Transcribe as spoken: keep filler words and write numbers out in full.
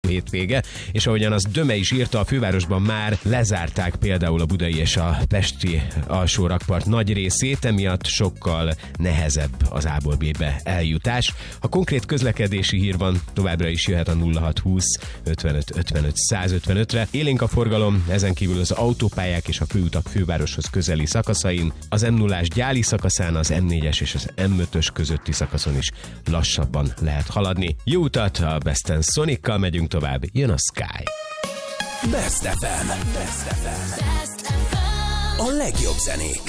hétvége, és ahogyan az Döme is írta, a fővárosban már lezárták például a budai és a pesti alsó rakpart nagy részét, emiatt sokkal nehezebb az A-ból B-be eljutás. Ha konkrét közlekedési hír van, továbbra is jöhet a nulla hat húsz ötvenöt ötvenöt száz ötvenötre. Élénk a forgalom, ezen kívül az autópályák és a főutak fővároshoz közeli szakaszain, az M nullás Gyáli szakaszán, az M négyes és az M ötös közötti szakaszon is lassabban lehet haladni. Jó utat, a Best and Sonic-kal megyünk tovább, jön a Sky. Best ef em. Best ef em. A legjobb zenék.